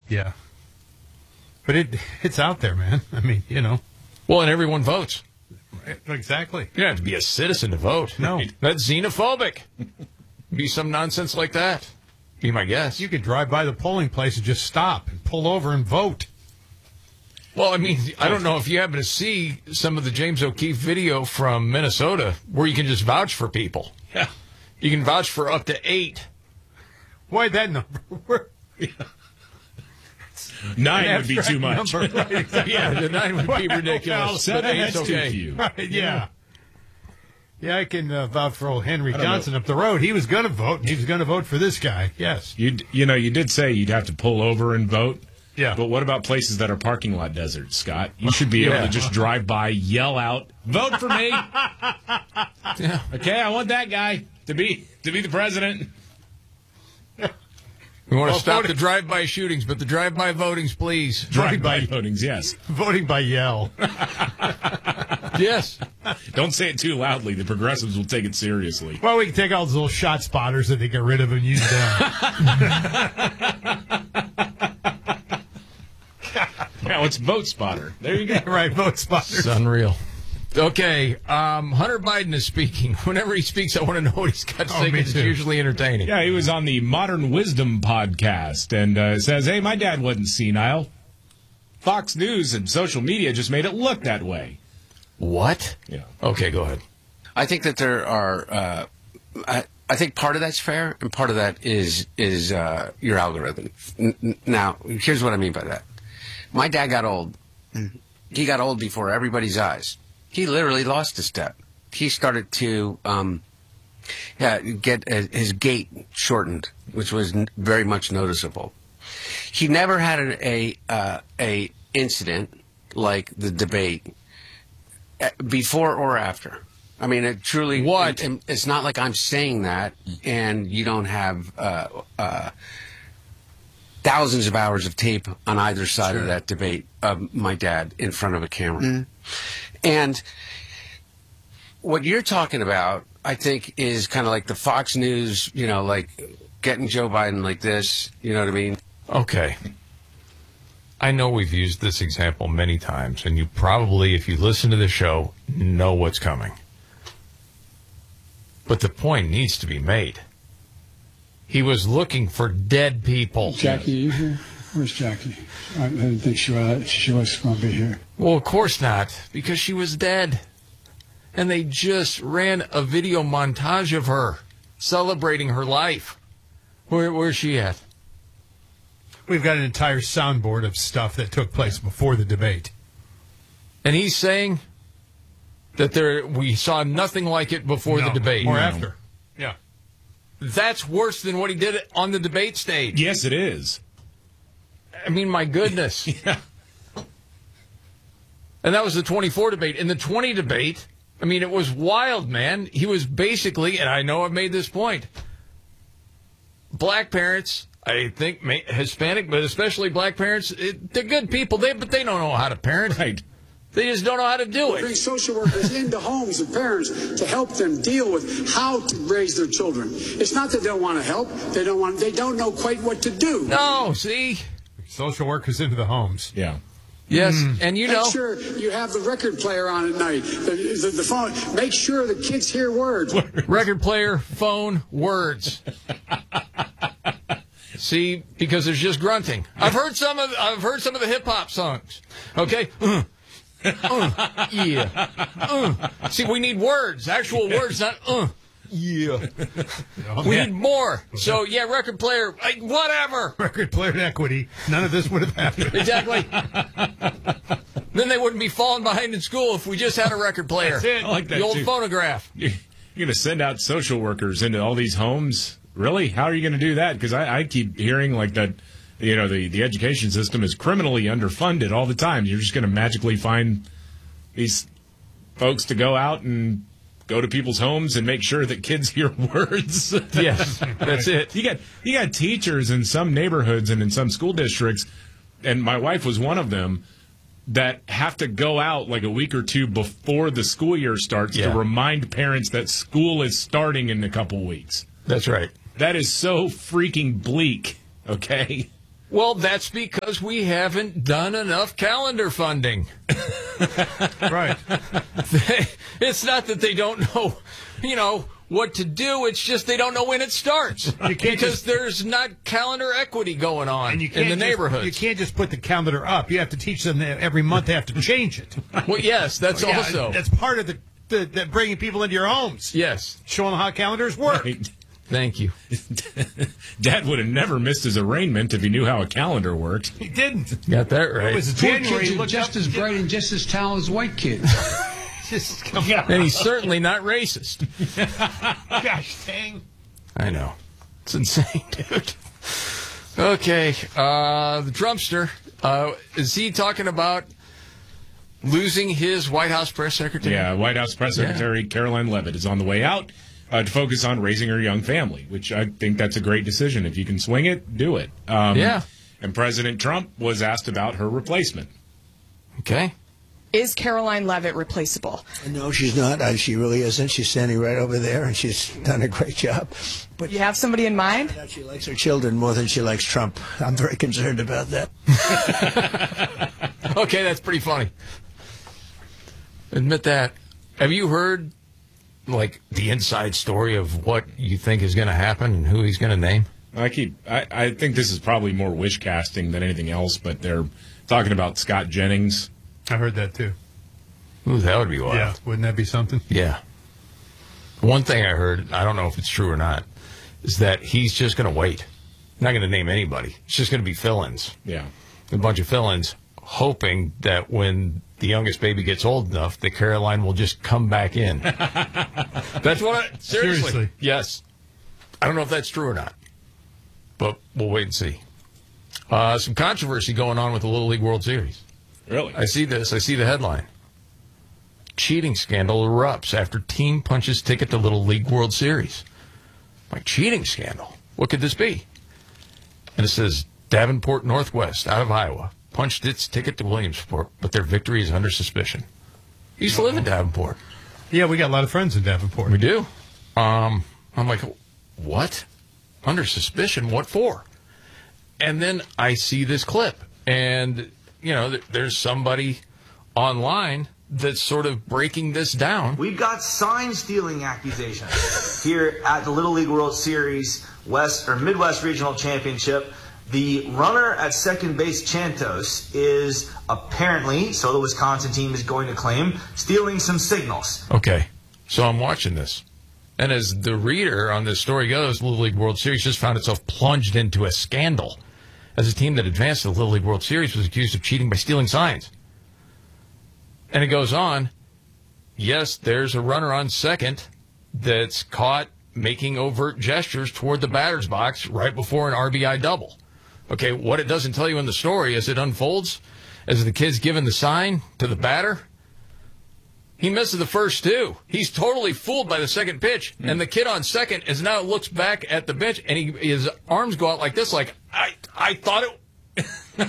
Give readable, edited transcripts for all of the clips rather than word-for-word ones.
Yeah. But it's out there, man. I mean, Well, and everyone votes. Exactly. You don't have to be a citizen to vote. No. That's xenophobic. Be some nonsense like that. Be my guess. You could drive by the polling place and just stop and pull over and vote. Well, I mean, I don't know if you happen to see some of the James O'Keefe video from Minnesota where you can just vouch for people. Yeah. You can vouch for up to 8. Why that number? 9 would be too much. Number, right, exactly. Yeah, the 9 would be ridiculous. Well, But 8's that's too okay. few. Right, yeah. Yeah, I can vouch for old Henry Johnson up the road. He was going to vote, and he was going to vote for this guy. Yes. You did say you'd have to pull over and vote. Yeah. But what about places that are parking lot deserts, Scott? You should be able to just drive by, yell out, "Vote for me!" Yeah. Okay, I want that guy to be the president. We want to stop the drive-by shootings, but the drive-by votings, please. Drive-by votings, yes. Voting by yell. Yes. Don't say it too loudly. The progressives will take it seriously. Well, we can take all those little shot spotters that they get rid of and use them. Now it's Vote Spotter. There you go. Right, vote spotters. It's unreal. Okay, Hunter Biden is speaking. Whenever he speaks, I want to know what he's got to say, me because it's too. usually entertaining. Yeah, he was on the Modern Wisdom podcast and says, "Hey, my dad wasn't senile. Fox News and social media just made it look that way." What? Yeah. Okay, go ahead. I think that there are. I think part of that's fair, and part of that is your algorithm. Now, here's what I mean by that. My dad got old. He got old before everybody's eyes. He literally lost a step. He started to get his gait shortened, which was very much noticeable. He never had a incident like the debate before or after. I mean, it truly. What? It's not like I'm saying that, and you don't have thousands of hours of tape on either side of that debate of my dad in front of a camera. And what you're talking about, I think, is kind of like the Fox News, like getting Joe Biden like this. You know what I mean? Okay. I know we've used this example many times, and you probably, if you listen to the show, know what's coming. But the point needs to be made. He was looking for dead people. Jackie, you here? Where's Jackie? I didn't think she was going to be here. Well, of course not, because she was dead. And they just ran a video montage of her celebrating her life. Where's she at? We've got an entire soundboard of stuff that took place before the debate. And he's saying that we saw nothing like it before the debate. Or after. Yeah. That's worse than what he did on the debate stage. Yes, it is. I mean, my goodness. Yeah. And that was the 24 debate. In the 20 debate, I mean, it was wild, man. He was basically, and I know I've made this point, black parents, I think Hispanic, but especially black parents, they're good people, but they don't know how to parent. Right. They just don't know how to do Bring it. social workers into homes of parents to help them deal with how to raise their children. It's not that they don't want to help. They don't know quite what to do. No, see? Social workers into the homes. Yeah. Yes, and you know. Make sure you have the record player on at night, the phone. Make sure the kids hear words. Record player, phone, words. See, because there's just grunting. I've heard some of the hip hop songs. Okay, yeah. See, we need words, actual words, not yeah. We need more. So yeah, record player, whatever. Record player equity. None of this would have happened. Exactly. Then they wouldn't be falling behind in school if we just had a record player. That's it. I like that The old too. phonograph. You're going to send out social workers into all these homes? Really? How are you going to do that? Because I keep hearing like that, the education system is criminally underfunded all the time. You're just going to magically find these folks to go out and go to people's homes and make sure that kids hear words. Yes, that's it. You got teachers in some neighborhoods and in some school districts, and my wife was one of them, that have to go out like a week or two before the school year starts to remind parents that school is starting in a couple weeks. That's right. That is so freaking bleak, okay? Well, that's because we haven't done enough calendar funding. Right. It's not that they don't know, what to do. It's just they don't know when it starts. Because there's not calendar equity going on in the neighborhood. You can't just put the calendar up. You have to teach them that every month they have to change it. Well, yes, that's also. That's part of the bringing people into your homes. Yes. Showing them how calendars work. Right. Thank you. Dad would have never missed his arraignment if he knew how a calendar worked. He didn't. Got that right. It was Poor January. kids are just as bright and just as talented as white kids. Just come on. And he's certainly not racist. Gosh dang. I know. It's insane, dude. Okay. The Trumpster. Is he talking about losing his White House press secretary? Yeah, White House Press Secretary Caroline Leavitt is on the way out to focus on raising her young family, which I think that's a great decision. If you can swing it, do it. Yeah. And President Trump was asked about her replacement. Okay. Is Caroline Leavitt replaceable? No, she's not. She really isn't. She's standing right over there, and she's done a great job. But You have somebody in mind? she likes her children more than she likes Trump. I'm very concerned about that. Okay, that's pretty funny. Admit that. Have you heard, the inside story of what you think is going to happen and who he's going to name? I think this is probably more wish casting than anything else, but they're talking about Scott Jennings. I heard that too. Ooh, that would be wild. Yeah, wouldn't that be something? Yeah. One thing I heard, I don't know if it's true or not, is that he's just going to wait. Not going to name anybody. It's just going to be fill-ins. Yeah. A bunch of fill-ins, hoping that when the youngest baby gets old enough, that Caroline will just come back in. That's what seriously. Yes. I don't know if that's true or not, but we'll wait and see. Some controversy going on with the Little League World Series. Really? I see this. I see the headline. Cheating scandal erupts after team punches ticket to Little League World Series. Cheating scandal? What could this be? And it says, Davenport Northwest, out of Iowa, punched its ticket to Williamsport, but their victory is under suspicion. You used to live in Davenport. Yeah, we got a lot of friends in Davenport. We do. I'm like, what? Under suspicion? What for? And then I see this clip, and, there's somebody online that's sort of breaking this down. We've got sign stealing accusations here at the Little League World Series Midwest Regional Championship. The runner at second base, Chantos, is apparently, so the Wisconsin team is going to claim, stealing some signals. Okay, so I'm watching this. And as the reader on this story goes, Little League World Series just found itself plunged into a scandal as a team that advanced to the Little League World Series was accused of cheating by stealing signs. And it goes on, yes, there's a runner on second that's caught making overt gestures toward the batter's box right before an RBI double. Okay, what it doesn't tell you in the story as it unfolds, as the kid's giving the sign to the batter, he misses the first two. He's totally fooled by the second pitch, and the kid on second now looks back at the bench, and his arms go out like this, like, I thought it...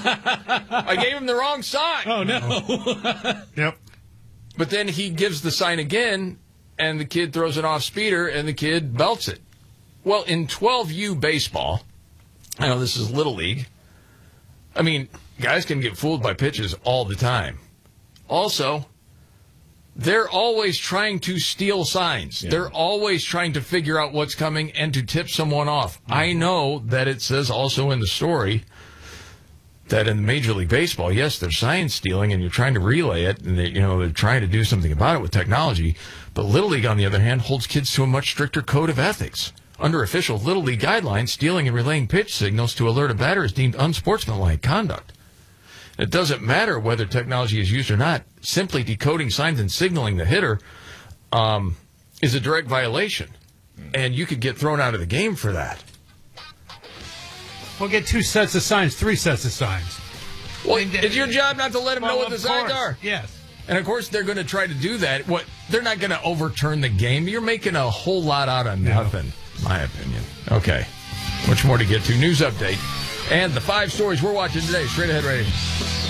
I gave him the wrong sign. Oh, no. Yep. But then he gives the sign again, and the kid throws it off speeder, and the kid belts it. Well, in 12U baseball, I know this is Little League. I mean, guys can get fooled by pitches all the time. Also, they're always trying to steal signs. Yeah. They're always trying to figure out what's coming and to tip someone off. I know that it says also in the story that in Major League Baseball, yes, there's sign stealing and you're trying to relay it, and they're trying to do something about it with technology. But Little League, on the other hand, holds kids to a much stricter code of ethics. Under official Little League guidelines, stealing and relaying pitch signals to alert a batter is deemed unsportsmanlike conduct. It doesn't matter whether technology is used or not. Simply decoding signs and signaling the hitter is a direct violation. And you could get thrown out of the game for that. We'll get 2 sets of signs, 3 sets of signs. Well, it's your job not to let them know what the signs are. Yes. And, of course, they're going to try to do that. They're not going to overturn the game. You're making a whole lot out of nothing, my opinion. Okay. Much more to get to. News update. And the 5 stories we're watching today. Straight Ahead Radio.